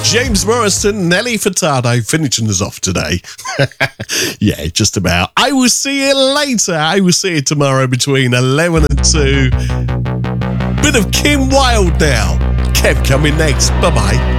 James Morrison, Nelly Furtado finishing us off today. Yeah, just about. I will see you later. I will see you tomorrow between 11 and 2. Bit of Kim Wilde now. Kev coming next. Bye-bye.